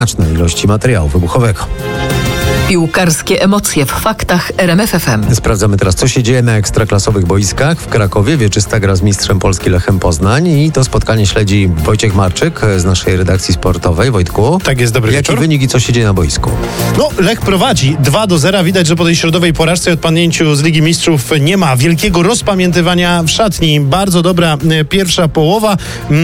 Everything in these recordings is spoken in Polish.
znacznej ilości materiału wybuchowego. Piłkarskie emocje w faktach RMF FM. Sprawdzamy teraz, co się dzieje na ekstraklasowych boiskach. W Krakowie Wieczysta gra z mistrzem Polski Lechem Poznań i to spotkanie śledzi Wojciech Marczyk z naszej redakcji sportowej. Wojtku, tak jest, dobry wieczór. Jaki wynik i co się dzieje na boisku? No, Lech prowadzi 2-0. Widać, że po tej środowej porażce i odpadnięciu z Ligi Mistrzów nie ma wielkiego rozpamiętywania w szatni. Bardzo dobra pierwsza połowa.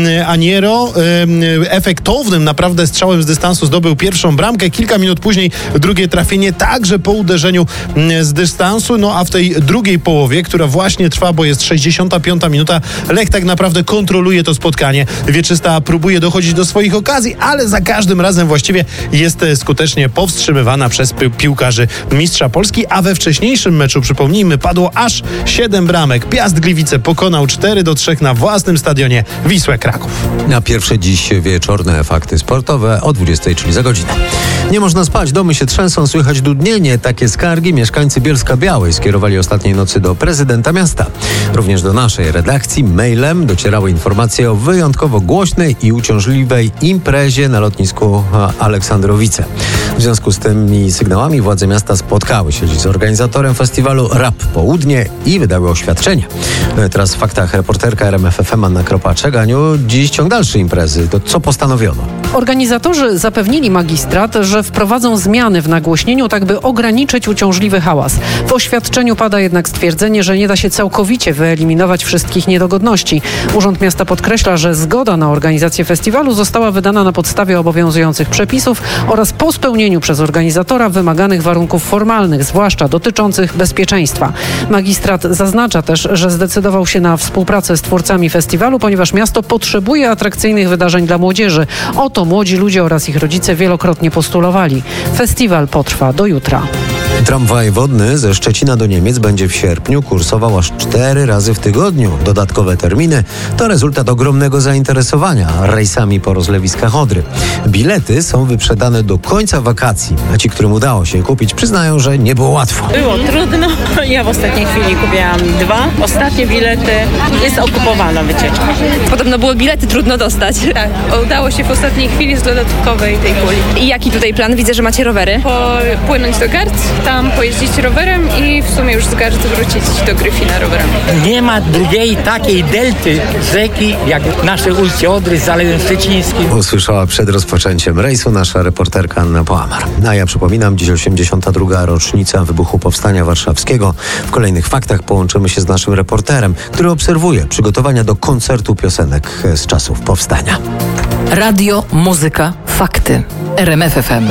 Aniero efektownym naprawdę strzałem z dystansu zdobył pierwszą bramkę. Kilka minut później drugie trafienie, także po uderzeniu z dystansu. No a w tej drugiej połowie, która właśnie trwa, bo jest 65 minuta, Lech tak naprawdę kontroluje to spotkanie. Wieczysta próbuje dochodzić do swoich okazji, ale za każdym razem właściwie jest skutecznie powstrzymywana przez piłkarzy mistrza Polski, a we wcześniejszym meczu, przypomnijmy, padło aż 7 bramek. Piast Gliwice pokonał 4-3 na własnym stadionie Wisłę Kraków. Na pierwsze dziś wieczorne fakty sportowe o 20, czyli za godzinę. Nie można spać, domy się trzęsą, słychać dudnienie. Takie skargi mieszkańcy Bielska-Białej skierowali ostatniej nocy do prezydenta miasta. Również do naszej redakcji mailem docierały informacje o wyjątkowo głośnej i uciążliwej imprezie na lotnisku Aleksandrowice. W związku z tymi sygnałami władze miasta spotkały się dziś z organizatorem festiwalu Rap Południe i wydały oświadczenie. Teraz w faktach reporterka RMF FM Anna Kropaczek. Aniu, dziś ciąg dalszy imprezy. To co postanowiono? Organizatorzy zapewnili magistrat, że wprowadzą zmiany w nagłośnieniu, tak by ograniczyć uciążliwy hałas. W oświadczeniu pada jednak stwierdzenie, że nie da się całkowicie wyeliminować wszystkich niedogodności. Urząd Miasta podkreśla, że zgoda na organizację festiwalu została wydana na podstawie obowiązujących przepisów oraz po spełnieniu przez organizatora wymaganych warunków formalnych, zwłaszcza dotyczących bezpieczeństwa. Magistrat zaznacza też, że zdecydował się na współpracę z twórcami festiwalu, ponieważ miasto potrzebuje atrakcyjnych wydarzeń dla młodzieży. O to młodzi ludzie oraz ich rodzice wielokrotnie postulowali. Festiwal potrwa do jutra. Tramwaj wodny ze Szczecina do Niemiec będzie w sierpniu kursował aż 4 razy w tygodniu. Dodatkowe terminy to rezultat ogromnego zainteresowania rejsami po rozlewiskach Odry. Bilety są wyprzedane do końca wakacji, a ci, którym udało się kupić, przyznają, że nie było łatwo. Było trudno. Ja w ostatniej chwili kupiłam 2. Ostatnie bilety. Jest okupowana wycieczka. Podobno było bilety trudno dostać. Tak, udało się w ostatniej chwili z dodatkowej tej puli. I jaki tutaj plan? Widzę, że macie rowery. Płynąć do Garc, tam pojeździć rowerem i w sumie już z Garc wrócić do Gryfina rowerem. Nie ma drugiej takiej delty rzeki jak nasze ujście Odry z Zalewem Szczecińskim. Usłyszała przed rozpoczęciem rejsu nasza reporterka Anna Połamar. A ja przypominam, dziś 82. rocznica wybuchu Powstania Warszawskiego. W kolejnych faktach połączymy się z naszym reporterem, który obserwuje przygotowania do koncertu piosenek z czasów powstania. Radio, muzyka, fakty. RMF FM.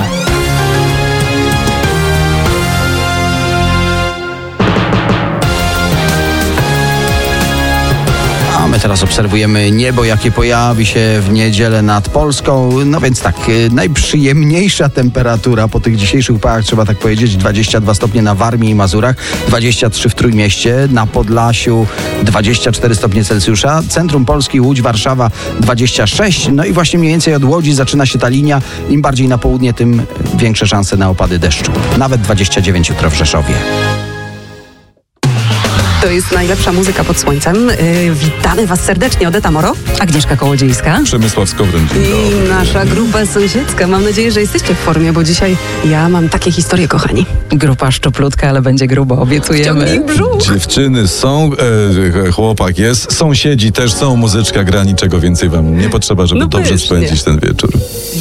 My teraz obserwujemy niebo, jakie pojawi się w niedzielę nad Polską. No więc tak, najprzyjemniejsza temperatura po tych dzisiejszych upałach, trzeba tak powiedzieć, 22 stopnie na Warmii i Mazurach, 23 w Trójmieście, na Podlasiu 24 stopnie Celsjusza, centrum Polski, Łódź, Warszawa 26. No i właśnie mniej więcej od Łodzi zaczyna się ta linia. Im bardziej na południe, tym większe szanse na opady deszczu. Nawet 29 jutro w Rzeszowie. To jest najlepsza muzyka pod słońcem. Witamy Was serdecznie. Odeta Moro, Agnieszka Kołodziejska, Przemysław Skowron. I nasza grupa sąsiedzka. Mam nadzieję, że jesteście w formie, bo dzisiaj ja mam takie historie, kochani. grupa szczuplutka, ale będzie grubo, obiecujemy. Wciągnij brzuch. Dziewczyny są, chłopak jest, sąsiedzi też są, muzyczka gra, niczego więcej wam nie potrzeba, żeby dobrze spędzić ten wieczór.